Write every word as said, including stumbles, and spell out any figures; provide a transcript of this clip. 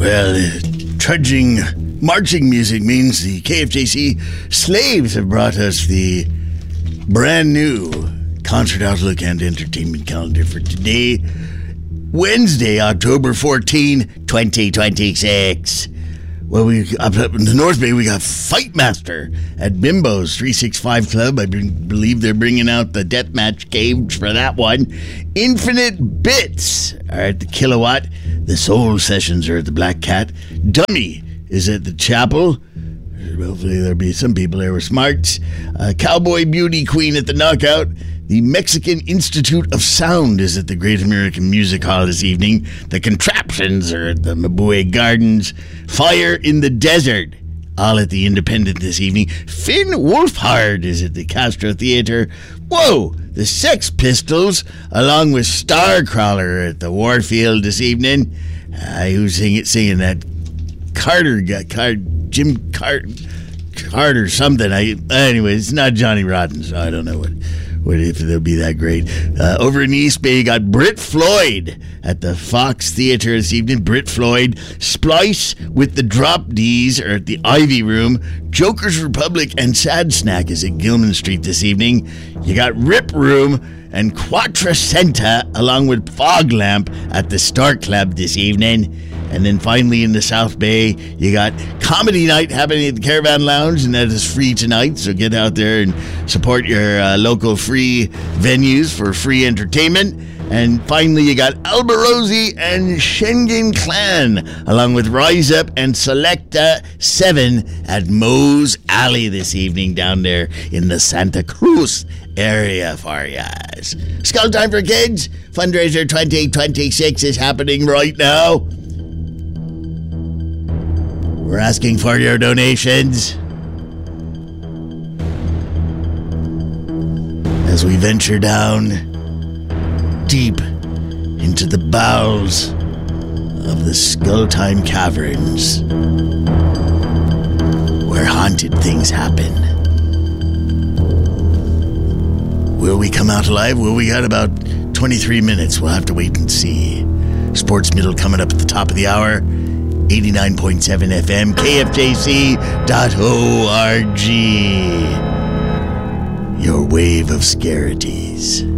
Well, uh, trudging marching music means the K F J C slaves have brought us the brand new concert outlook and entertainment calendar for today, Wednesday, October fourteenth, twenty twenty-six. Well, we up, up in the North Bay, we got Fight Master at Bimbo's three sixty-five Club. I be- believe they're bringing out the deathmatch cage for that one. Infinite Bits are at the Kilowatt. The Soul Sessions are at the Black Cat. Dummy is at the Chapel. Hopefully there'll be some people there with smarts. Uh, Cowboy Beauty Queen at the Knockout. The Mexican Institute of Sound is at the Great American Music Hall this evening. The Contraptions are at the Mabue Gardens. Fire in the Desert, all at the Independent this evening. Finn Wolfhard is at the Castro Theatre. Whoa! The Sex Pistols, along with Starcrawler at the Warfield this evening. Uh, who's singing, singing that? Carter got Car- Jim Car- Carter something. I anyway, it's not Johnny Rotten, so I don't know what. What if they'll be that great? Uh, over in the East Bay, you got Britt Floyd at the Fox Theatre this evening. Britt Floyd. Splice with the Drop D's are at the Ivy Room. Joker's Republic and Sad Snack is at Gilman Street this evening. You got Rip Room and Quattrocenta along with Fog Lamp at the Star Club this evening. And then finally in the South Bay, you got Comedy Night happening at the Caravan Lounge, and that is free tonight. So get out there and support your uh, local free venues for free entertainment. And finally, you got Alborosi and Schengen Clan, along with Rise Up and Selecta seven at Moe's Alley this evening down there in the Santa Cruz area for yas. Skull Time for Kids fundraiser twenty twenty-six is happening right now. We're asking for your donations as we venture down deep into the bowels of the Skull Time Caverns, where haunted things happen. Will we come out alive? Well, we got about twenty-three minutes. We'll have to wait and see. Sports Middle coming up at the top of the hour. eighty-nine point seven F M, K F J C dot org. Your wave of scarities.